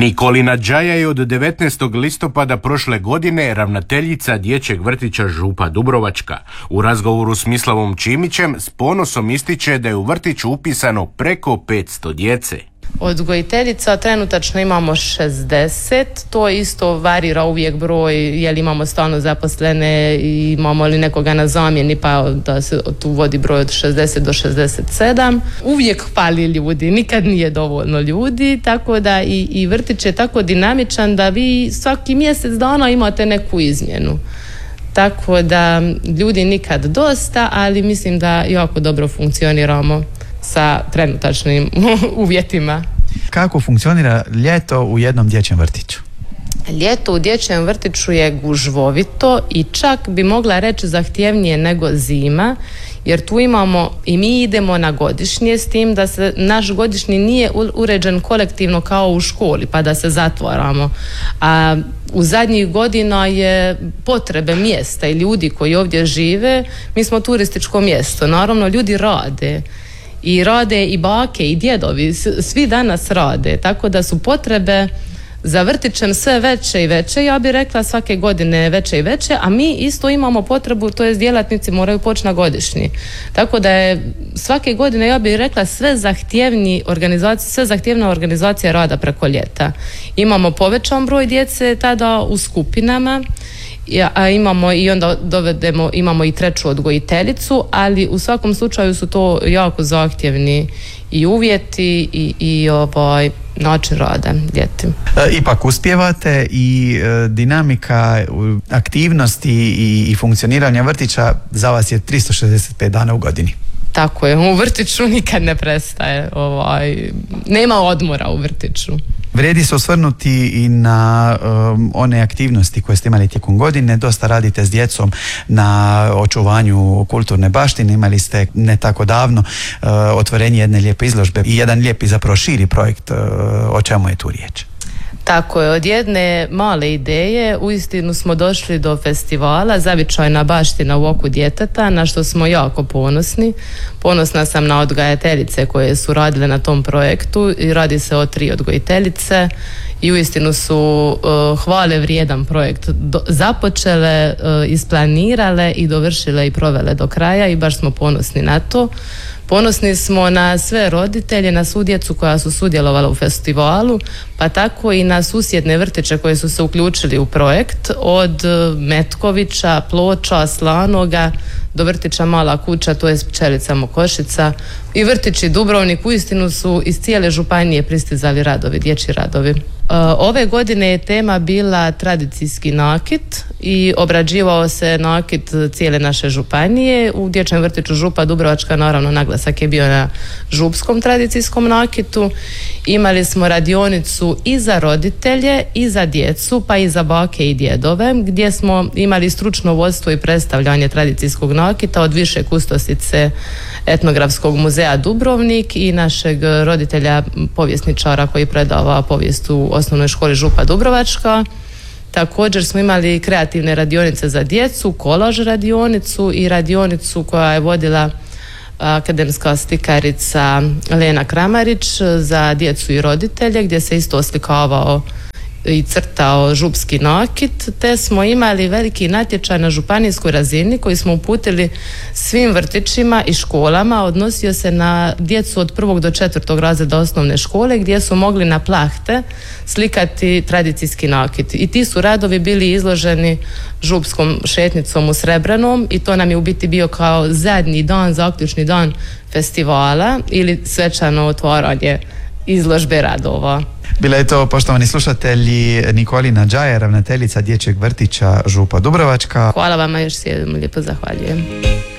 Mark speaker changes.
Speaker 1: Nikolina Đaja je od 19. listopada prošle godine ravnateljica dječjeg vrtića Župa Dubrovačka. U razgovoru s Mislavom Čimićem s ponosom ističe da je u vrtiću upisano preko 500 djece.
Speaker 2: Odgojiteljica trenutačno imamo 60, to isto varira uvijek broj, jer imamo stalno zaposlene i imamo li nekoga na zamjeni, pa da se tu vodi broj od 60 do 67. Uvijek fali ljudi, nikad nije dovoljno ljudi, tako da i vrtić je tako dinamičan da vi svaki mjesec dana imate neku izmjenu. Tako da ljudi nikad dosta, ali mislim da jako dobro funkcioniramo sa trenutačnim uvjetima.
Speaker 3: Kako funkcionira ljeto u jednom dječjem vrtiću?
Speaker 2: Ljeto u dječjem vrtiću je gužvovito i čak bi mogla reći zahtjevnije nego zima, jer tu imamo i mi idemo na godišnje, s tim da se naš godišnji nije uređen kolektivno kao u školi pa da se zatvaramo. A u zadnjih godina je potrebe mjesta i ljudi koji ovdje žive, mi smo turističko mjesto, naravno ljudi rade. I rade i bake i djedovi, svi danas rade, tako da su potrebe za vrtićem sve veće i veće, ja bih rekla svake godine veće i veće, a mi isto imamo potrebu, to jest djelatnici moraju poći na godišnji. Tako da je svake godine, ja bih rekla, sve zahtjevna organizacija rada preko ljeta. Imamo povećan broj djece tada u skupinama, a imamo i onda imamo i treću odgojiteljicu, ali u svakom slučaju su to jako zahtjevni i uvjeti i način rada ljeti.
Speaker 3: Ipak uspijevate i dinamika aktivnosti i funkcioniranja vrtića za vas je 365 dana u godini.
Speaker 2: Tako je, u vrtiću nikad ne prestaje, nema odmora u vrtiću.
Speaker 3: Vrijedi se osvrnuti i na one aktivnosti koje ste imali tijekom godine. Dosta radite s djecom na očuvanju kulturne baštine. Imali ste ne tako davno otvorenje jedne lijepe izložbe i jedan lijepi zapravo širi projekt. O čemu je tu riječ?
Speaker 2: Tako je, od jedne male ideje uistinu smo došli do festivala Zavičajna baština u oku djeteta, na što smo jako ponosni. Ponosna sam na odgajateljice koje su radile na tom projektu i radi se o 3 odgojiteljice i uistinu su hvale vrijedan projekt započele, isplanirale i dovršile i provele do kraja i baš smo ponosni na to. Ponosni smo na sve roditelje, na svu djecu koja su sudjelovala u festivalu, pa tako i na susjedne vrtiće koje su se uključili u projekt, od Metkovića, Ploča, Slanoga do vrtića Mala kuća, to je Pčelica Mokošica, i vrtići Dubrovnik. Uistinu su iz cijele županije pristizali radovi, dječji radovi. Ove godine je tema bila tradicijski nakit i obrađivao se nakit cijele naše županije. U dječjem vrtiću Župa Dubrovačka naravno naglasak je bio na župskom tradicijskom nakitu. Imali smo radionicu i za roditelje i za djecu, pa i za bake i djedove, gdje smo imali stručno vodstvo i predstavljanje tradicijskog nakita od više kustosice Etnografskog muzeja Dubrovnik i našeg roditelja povjesničara koji predava povijest u osnovnoj školi Župa Dubrovačka. Također smo imali kreativne radionice za djecu, kolaž radionicu i radionicu koja je vodila akademska slikarica Lena Kramarić za djecu i roditelje, gdje se isto oslikavao i crtao župski nakit, te smo imali veliki natječaj na županijskoj razini koji smo uputili svim vrtićima i školama. Odnosio se na djecu od 1. do 4. razreda osnovne škole, gdje su mogli na plahte slikati tradicijski nakit. I ti su radovi bili izloženi župskom šetnicom u Srebrenom i to nam je u biti bio kao zadnji dan, zaključni dan festivala ili svečano otvaranje izložbe radova.
Speaker 3: Bila je to, poštovani slušatelji, Nikolina Đaja, ravnateljica dječjeg vrtića Župa Dubrovačka.
Speaker 2: Hvala vama, još se lijepo zahvaljujem.